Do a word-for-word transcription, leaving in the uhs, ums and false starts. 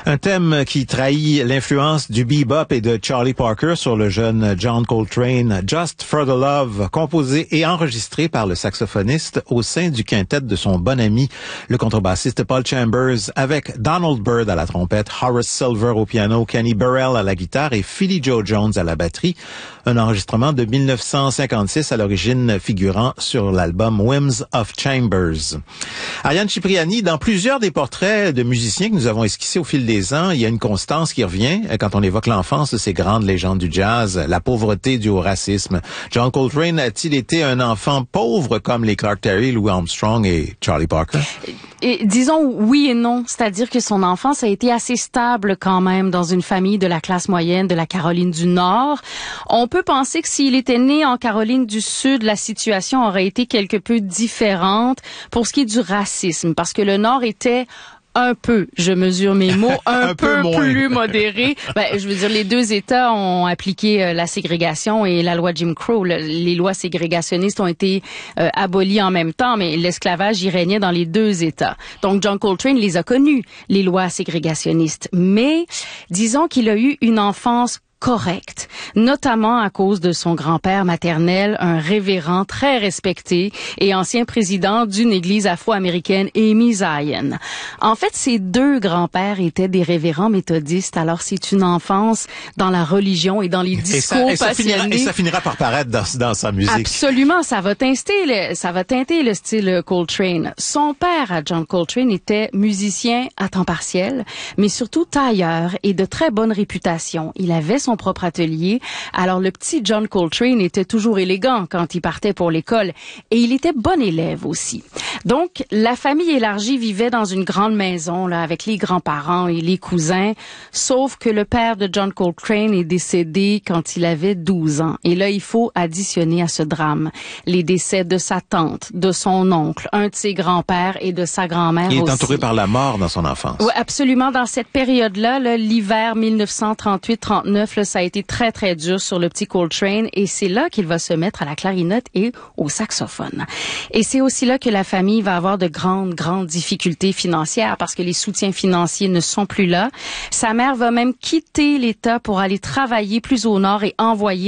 Un thème qui trahit l'influence du bebop et de Charlie Parker sur le jeune John Coltrane, Just for the Love, composé et enregistré par le saxophoniste au sein du quintet de son bon ami, le contrebassiste Paul Chambers, avec Donald Byrd à la trompette, Horace Silver au piano, Kenny Burrell à la guitare et Philly Joe Jones à la batterie. Un enregistrement de mille neuf cent cinquante-six à l'origine figurant sur l'album Whims of Chambers. Ariane Cipriani, dans plusieurs des portraits de musiciens que nous avons esquissés au fil des ans, il y a une constance qui revient quand on évoque l'enfance de ces grandes légendes du jazz, la pauvreté due au racisme. John Coltrane a-t-il été un enfant pauvre comme les Clark Terry, Louis Armstrong et Charlie Parker? Et disons oui et non, c'est-à-dire que son enfance a été assez stable quand même dans une famille de la classe moyenne de la Caroline du Nord. On peut penser que s'il était né en Caroline du Sud, la situation aurait été quelque peu différente pour ce qui est du racisme, parce que le Nord était un peu, je mesure mes mots, un, un peu, peu plus modéré. Ben, je veux dire, les deux États ont appliqué euh, la ségrégation et la loi Jim Crow. Le, les lois ségrégationnistes ont été euh, abolies en même temps, mais l'esclavage y régnait dans les deux États. Donc, John Coltrane les a connus, les lois ségrégationnistes. Mais, disons qu'il a eu une enfance correct, notamment à cause de son grand-père maternel, un révérend très respecté et ancien président d'une église afro-américaine, Amy Zion. En fait, ses deux grands-pères étaient des révérends méthodistes, alors c'est une enfance dans la religion et dans les discours et ça, et passionnés. Ça finira, et ça finira par paraître dans, dans sa musique. Absolument, ça va teinter le, ça va teinter le style Coltrane. Son père, à John Coltrane, était musicien à temps partiel, mais surtout tailleur et de très bonne réputation. Il avait son propre atelier. Alors, le petit John Coltrane était toujours élégant quand il partait pour l'école et il était bon élève aussi. Donc, la famille élargie vivait dans une grande maison, là, avec les grands-parents et les cousins, sauf que le père de John Coltrane est décédé quand il avait douze ans. Et là, il faut additionner à ce drame les décès de sa tante, de son oncle, un de ses grands-pères et de sa grand-mère aussi. Il est entouré par la mort dans son enfance. Oui, absolument. Dans cette période-là, là, l'hiver mille neuf cent trente-huit trente-neuf, là, ça a été très, très dur sur le petit Coltrane et c'est là qu'il va se mettre à la clarinette et au saxophone. Et c'est aussi là que la famille va avoir de grandes, grandes difficultés financières parce que les soutiens financiers ne sont plus là. Sa mère va même quitter l'État pour aller travailler plus au nord et envoyer